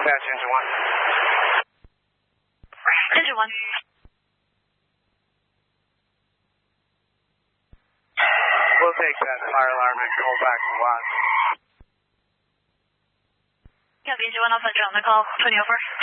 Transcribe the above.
Dispatch engine 1. Engine 1. We'll take that fire alarm and call back to watch. Copy, engine 1, I'll send you on the call. 20 over.